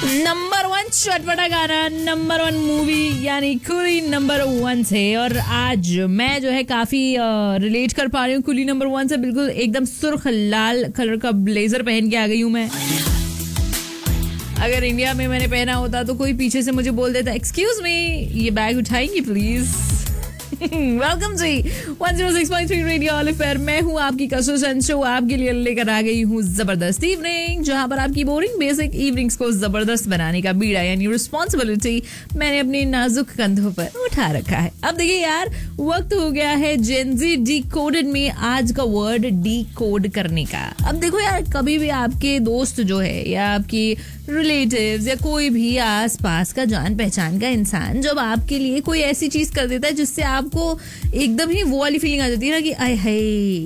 Number 1 चटपटा गाना, number 1 movie यानी कुली नंबर 1 से। और आज मैं जो है काफी रिलेट कर पा रही हूँ कुली नंबर 1 से। बिल्कुल एकदम सुर्ख लाल कलर का ब्लेजर पहन के आ गई हूँ मैं। अगर इंडिया में मैंने पहना होता तो कोई पीछे से मुझे बोल देता, एक्सक्यूज मी, ये bag उठाएंगी please. Welcome ji 106.3 radio olive पर। मैं हूँ आपकी कशिश शो, आपके लिए लेकर आ गई हूँ जबरदस्त इवनिंग, जहाँ पर आपकी बोरिंग बेसिक इवनिंग्स को जबरदस्त बनाने का बीड़ा यानी रिस्पॉन्सिबिलिटी मैंने अपने नाजुक कंधों पर उठा रखा है। अब देखिए यार, वक्त हो गया है जेनजी डिकोडेड में आज का वर्ड डिकोड करने का। अब देखो यार, कभी भी आपके दोस्त जो है या आपकी रिलेटिव्स या कोई भी आस पास का जान पहचान का इंसान जब आपके लिए कोई ऐसी चीज कर देता है जिससे आपको एकदम ही वो वाली फीलिंग आ जाती है ना कि आय हाय,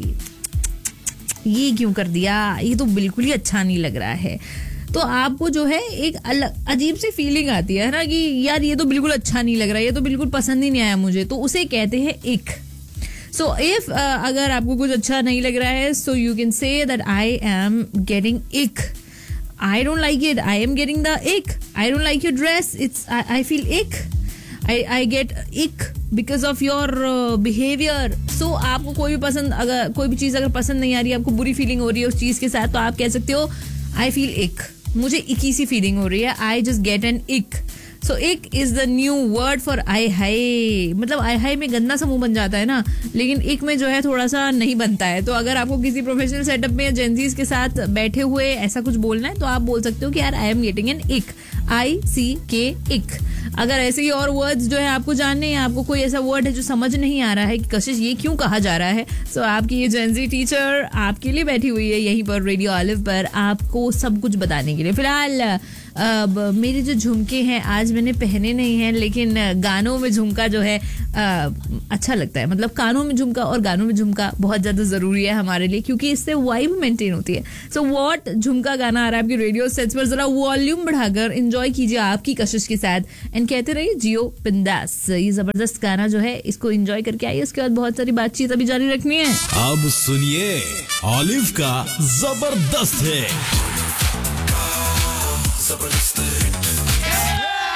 ये क्यों कर दिया, ये तो बिल्कुल ही अच्छा नहीं लग रहा है, तो आपको जो है एक अलग अजीब सी फीलिंग आती है ना कि यार ये तो बिल्कुल अच्छा नहीं लग रहा है, ये तो बिल्कुल पसंद ही नहीं आया मुझे, तो उसे कहते हैं इक। सो इफ अगर आपको कुछ अच्छा नहीं लग रहा है, so you can say that I am getting इक, I don't like it, I am getting the ick, I don't like your dress, I feel ick, I get ick because of your behavior. So आपको कोई भी चीज अगर पसंद नहीं आ रही है, आपको बुरी फीलिंग हो रही है उस चीज के साथ, तो आप कह सकते हो I feel ick, मुझे इकी सी फीलिंग हो रही है, I just get an ick. So ick is the new word for आई हाय। मतलब आई हाय में गंदा सा मुंह बन जाता है ना, लेकिन इक में जो है थोड़ा सा नहीं बनता है। तो अगर आपको किसी प्रोफेशनल सेटअप में जेंजीज के साथ बैठे हुए ऐसा कुछ बोलना है, तो आप बोल सकते हो कि यार आई एम गेटिंग एन इक, ICK इक। अगर ऐसे ही और वर्ड्स जो है आपको जानने हैं, आपको कोई ऐसा वर्ड है जो समझ नहीं आ रहा है कि कशिश ये क्यों कहा जा रहा है, सो आपकी ये जेंजी टीचर आपके लिए बैठी हुई है यहीं पर रेडियो ऑलिव पर, आपको सब कुछ बताने के लिए। फिलहाल अब मेरे जो झुमके हैं आज मैंने पहने नहीं हैं, लेकिन गानों में झुमका जो है अच्छा लगता है। मतलब कानों में झुमका और गानों में झुमका बहुत ज्यादा जरूरी है हमारे लिए, क्योंकि इससे वाइब मेंटेन होती है। सो व्हाट झुमका गाना आ रहा है आपकी रेडियो सेट्स पर, जरा वॉल्यूम बढ़ाकर एंजॉय कीजिए आपकी कशिश के साथ एंड कहते रहिए जियो बिंदास। ये जबरदस्त गाना जो है इसको एंजॉय करके आइए, उसके बाद बहुत सारी बातचीत अभी जारी रखनी है। अब सुनिए ऑलिव का जबरदस्त है।